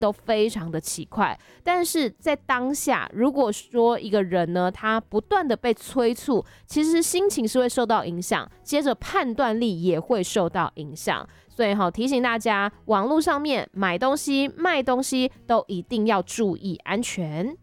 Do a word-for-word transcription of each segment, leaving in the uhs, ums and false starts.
都非常的奇快。但是在当下，如果说一个人呢，他不断的被催促，其实心情是会受到影响，接着判断力也会受到影响。所以提醒大家，网络上面买东西、卖东西都一定要注意安全。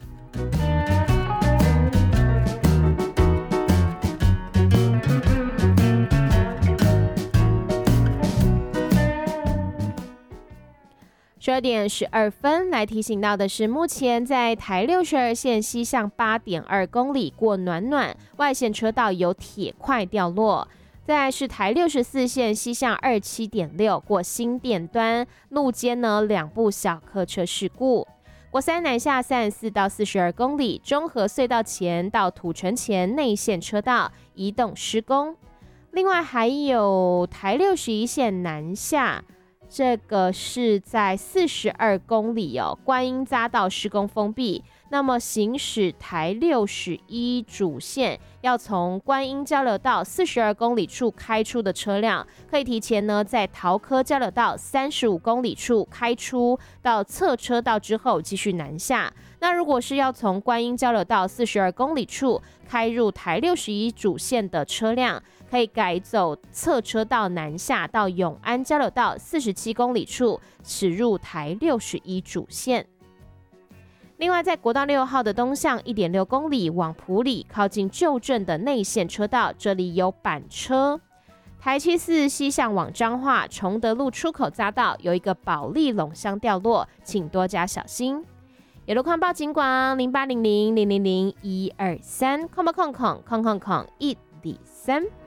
十二点十二分，来提醒到的是，目前在台六十二线西向八点二公里过暖暖外线车道有铁块掉落。再来是台六十四线西向二七点六过新店端路肩呢两部小客车事故。国三南下三十四到四十二公里中和隧道前到土城前内线车道移动施工。另外还有台六十一线南下。这个是在四十二公里哦，观音匝道施工封闭。那么行驶台六十一主线，要从观音交流道四十二公里处开出的车辆，可以提前呢在桃科交流道三十五公里处开出，到侧车道之后继续南下。那如果是要从观音交流道四十二公里处开入台六十一主线的车辆，可以改走侧车道南下到永安交流道四十七公里处驶入台六十一主线。另外在国道六号的东向 一点六公里往埔里靠近旧镇的内线车道，这里有板车。台七四西向往彰化崇德路出口匝道有一个保利垄箱掉落，请多加小心。有路况报警广零八零零零零零一二三空八空空空空空一里三。